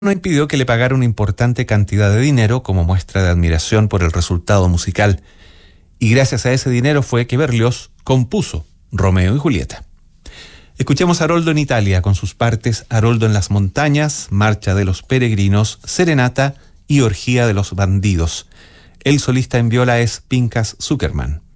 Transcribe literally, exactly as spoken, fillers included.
no impidió que le pagara una importante cantidad de dinero como muestra de admiración por el resultado musical. Y gracias a ese dinero fue que Berlioz compuso Romeo y Julieta. Escuchemos a Haroldo en Italia con sus partes Haroldo en las montañas, Marcha de los peregrinos, Serenata y Orgía de los bandidos. El solista en viola es Pinchas Zuckerman.